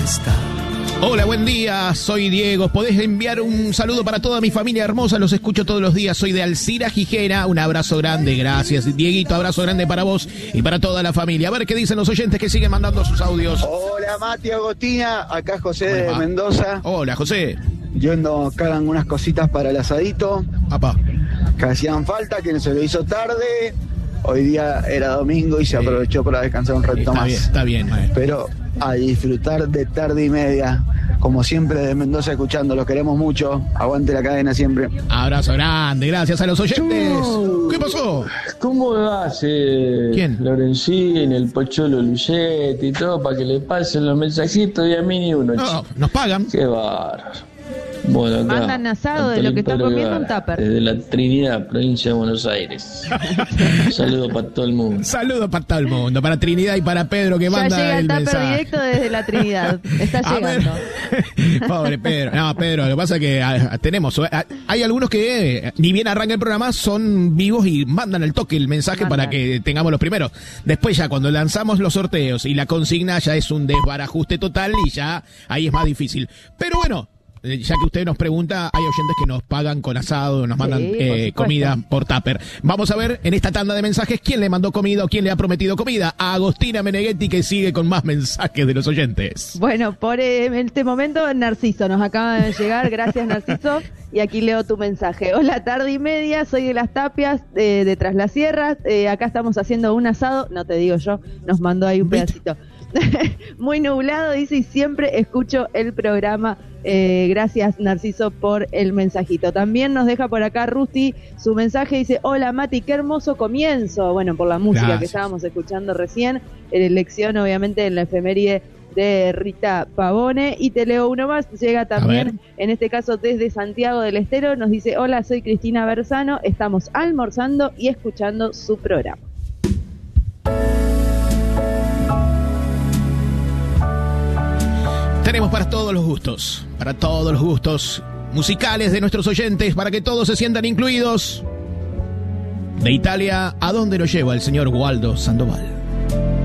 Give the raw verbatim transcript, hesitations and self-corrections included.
está. Hola, buen día, soy Diego. Podés enviar un saludo para toda mi familia hermosa, los escucho todos los días. Soy de Alcira, Gijena. Un abrazo grande, gracias. Dieguito, abrazo grande para vos y para toda la familia. A ver qué dicen los oyentes que siguen mandando sus audios. Hola, Mati, Agostina, acá José Hola, de ma. Mendoza. Hola, José. Yendo acá algunas cositas para el asadito. Papá. Que hacían falta, que se lo hizo tarde. Hoy día era domingo y se aprovechó para descansar un rato Está más. bien, está bien, maestro. Pero a disfrutar de tarde y media. Como siempre de Mendoza escuchando, los queremos mucho. Aguante la cadena siempre. Abrazo grande, gracias a los oyentes. Chau. ¿Qué pasó? ¿Cómo hace ¿Quién? Lorenzini, el Pocholo Luchetti y todo para que le pasen los mensajitos y a mí ni uno? No, nos pagan. Qué bárbaro. Bueno, acá, Mandan asado de lo que están Antolín comiendo, un Vergara, tupper. Desde la Trinidad, provincia de Buenos Aires. Un saludo para todo el mundo. Saludos para todo el mundo, para Trinidad y para Pedro que Ya manda llega el el tupper mensaje. directo desde la Trinidad. Está A ver. llegando. Pobre Pedro. No, Pedro, lo que pasa es que ah, tenemos, ah, hay algunos que eh, ni bien arranca el programa, son vivos y mandan el toque, el mensaje Mandan. para que tengamos los primeros. Después ya cuando lanzamos los sorteos y la consigna ya es un desbarajuste total y ya ahí es más difícil. Pero bueno, eh, ya que usted nos pregunta, hay oyentes que nos pagan con asado, nos mandan Sí, por eh, supuesto. comida por tupper. Vamos a ver en esta tanda de mensajes quién le mandó comida o quién le ha prometido comida. A Agostina Meneghetti, que sigue con más mensajes de los oyentes. Bueno, por eh, este momento Narciso nos acaba de llegar, gracias Narciso, y aquí leo tu mensaje. Hola, tarde y media, soy de Las Tapias, eh, de Tras las Sierras, eh, acá estamos haciendo un asado, no te digo yo, nos mandó ahí un ¿Viste? pedacito. Muy nublado, dice, y siempre escucho el programa. Eh, gracias Narciso por el mensajito. También nos deja por acá Rusty su mensaje, dice: hola Mati, qué hermoso comienzo. Bueno, por la música Gracias. que estábamos escuchando recién, elección obviamente en la efeméride de Rita Pavone. Y te leo uno más, llega también, en este caso desde Santiago del Estero, nos dice: hola, soy Cristina Bersano, estamos almorzando y escuchando su programa. Tenemos para todos los gustos, para todos los gustos musicales de nuestros oyentes, para que todos se sientan incluidos. De Italia, ¿a dónde lo lleva el señor Waldo Sandoval?